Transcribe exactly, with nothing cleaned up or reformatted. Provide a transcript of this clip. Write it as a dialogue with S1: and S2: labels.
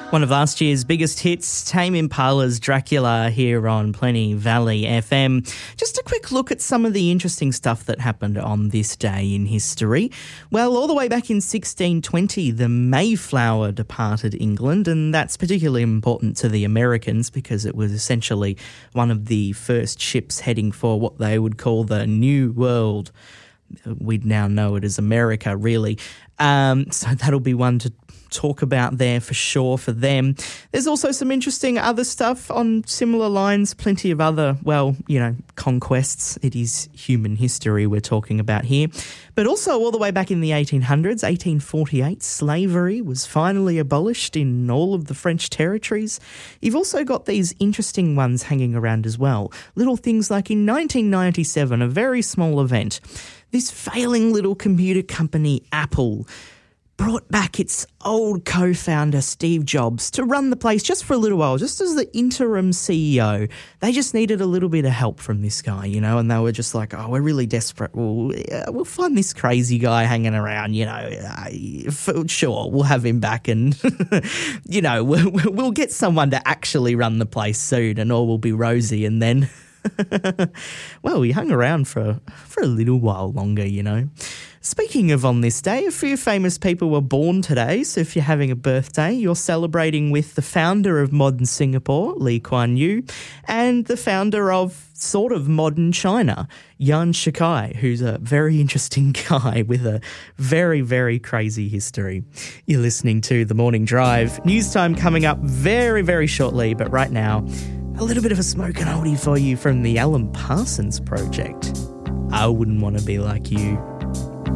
S1: One of last year's biggest hits, Tame Impala's Dracula, here on Plenty Valley F M. Just a quick look at some of the interesting stuff that happened on this day in history. Well, all the way back in sixteen twenty, the Mayflower departed England, and that's particularly important to the Americans because it was essentially one of the first ships heading for what they would call the New World. We'd now know it as America, really. Um, so that'll be one to talk about there for sure for them. There's also some interesting other stuff on similar lines, plenty of other, well, you know, conquests. It is human history we're talking about here. But also all the way back in the eighteen hundreds, eighteen forty-eight, slavery was finally abolished in all of the French territories. You've also got these interesting ones hanging around as well. Little things like in nineteen ninety-seven, a very small event, this failing little computer company, Apple, brought back its old co-founder, Steve Jobs, to run the place just for a little while, just as the interim C E O. They just needed a little bit of help from this guy, you know, and they were just like, oh, we're really desperate. We'll, uh, we'll find this crazy guy hanging around, you know. Uh, for, sure, we'll have him back and, you know, we'll, we'll get someone to actually run the place soon and all will be rosy. And then, well, he hung around for, for a little while longer, you know. Speaking of on this day, a few famous people were born today, so if you're having a birthday, you're celebrating with the founder of modern Singapore, Lee Kuan Yew, and the founder of sort of modern China, Yuan Shikai, who's a very interesting guy with a very, very crazy history. You're listening to The Morning Drive. News time coming up very, very shortly, but right now, a little bit of a smoking oldie for you from the Alan Parsons Project. I wouldn't want to be like you.